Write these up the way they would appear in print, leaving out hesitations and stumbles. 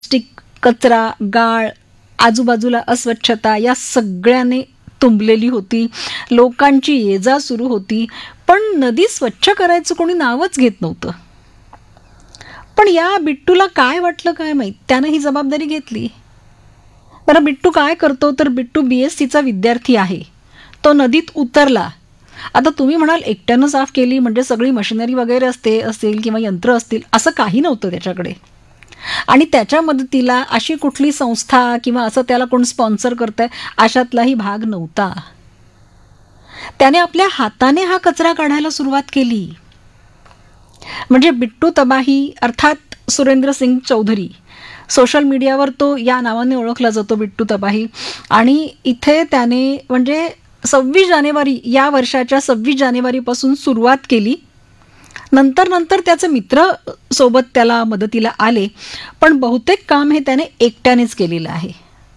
Plastic, कचरा, गाळ, आजूबाजूला अस्वच्छता या सगळ्याने तुंबलेली होती. लोकांची ये-जा सुरू होती, पण नदी स्वच्छ करायचं कोणी नावच घेत नव्हतं. पण या बिट्टूला काय वाटलं काय माहीत, त्यानं ही जबाबदारी घेतली. बरं, बिट्टू काय करतो तर बिट्टू BScचा विद्यार्थी आहे. तो नदीत उतरला. आता तुम्ही म्हणाल एकट्यानं साफ केली म्हणजे सगळी मशिनरी वगैरे असेल किंवा यंत्र असतील, असं काही नव्हतं त्याच्याकडे. आणि त्याच्या मदतीला अशी कुठली संस्था किंवा असं त्याला कोण स्पॉन्सर करतंय अशातलाही भाग नव्हता. त्याने आपल्या हाताने हा कचरा काढायला सुरुवात केली. म्हणजे बिट्टू तबाही अर्थात सुरेंद्र सिंग चौधरी, सोशल मीडियावर तो या नावाने ओळखला जातो, बिट्टू तबाही. आणि इथे त्याने म्हणजे 26 जानेवारी या वर्षाच्या 26 जानेवारीपासून सुरुवात केली. नंतर त्याचे मित्र सोबत त्याला मदतीला आले, पण बहुतेक काम हे त्याने एकट्यानेच केलेलं आहे.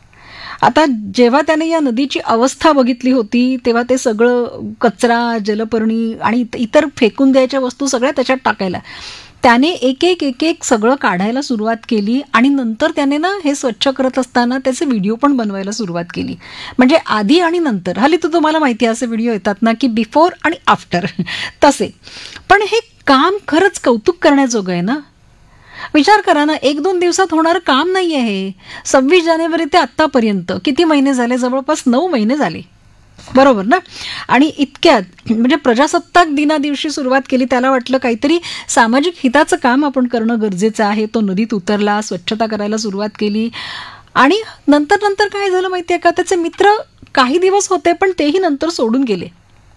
आता जेव्हा त्याने या नदीची अवस्था बघितली होती तेव्हा ते सगळं कचरा, जलपर्णी आणि इतर फेकून द्यायच्या वस्तू सगळ्या त्याच्यात टाकायला त्याने एक एक सगळं काढायला सुरुवात केली. आणि नंतर त्याने ना हे स्वच्छ करत असताना त्याचे व्हिडिओ पण बनवायला सुरुवात केली. म्हणजे आधी आणि नंतर, हल्ली तर तुम्हाला माहिती आहे असे व्हिडिओ येतात ना की बिफोर आणि आफ्टर तसे. पण हे काम खरंच कौतुक करण्याजोगं आहे ना. विचार करा ना, 1-2 दिवसात होणारं काम नाही आहे हे. 26 जानेवारी ते आत्तापर्यंत किती महिने झाले? जवळपास 9 महिने झाले, बरोबर ना. आणि इतक्यात म्हणजे प्रजासत्ताक दिना दिवशी सुरुवात केली. त्याला वाटलं काहीतरी सामाजिक हिताचं काम आपण करणं गरजेचं आहे. तो नदीत उतरला, स्वच्छता करायला सुरुवात केली. आणि नंतर काय झालं माहिती आहे का, त्याचे मित्र काही दिवस होते पण तेही नंतर सोडून गेले.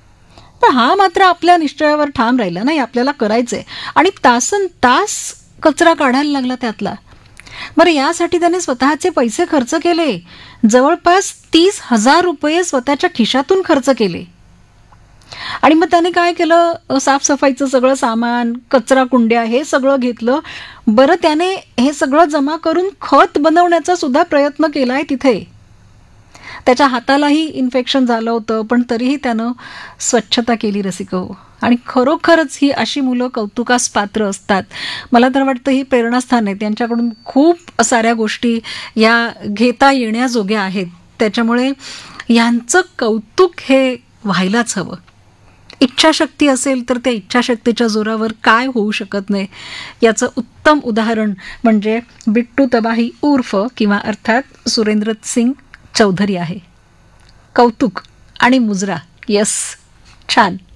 पण हा मात्र आपल्या निश्चयावर ठाम राहिला, नाही आपल्याला करायचंय. आणि तासनतास कचरा काढायला लागला त्यातला. बरं, यासाठी त्याने स्वतःचे पैसे खर्च केले. जवळपास 30,000 रुपये स्वतःच्या खिशातून खर्च केले. आणि मग त्याने काय केलं, साफसफाईचं सगळं सामान, कचरा कुंड्या हे सगळं घेतलं. बरं, त्याने हे सगळं जमा करून खत बनवण्याचा सुद्धा प्रयत्न केलाय तिथे. त्याच्या हातालाही इन्फेक्शन झालं होतं, पण तरीही त्यानं स्वच्छता केली रसिको. आणि खरोखरच ही अशी मुलं कौतुकास पात्र असतात. मला तर वाटतं ही प्रेरणास्थान आहे. त्यांच्याकडून खूप साऱ्या गोष्टी या घेता येण्याजोग्या आहेत. त्याच्यामुळे यांचं कौतुक हे व्हायलाच हवं. इच्छाशक्ती असेल तर त्या इच्छाशक्तीच्या जोरावर काय होऊ शकत नाही याचं उत्तम उदाहरण म्हणजे बिट्टू तबाही उर्फ किंवा अर्थात सुरेंद्र सिंग चौधरी आहे. कौतुक आणि मुजरा. यस, छान.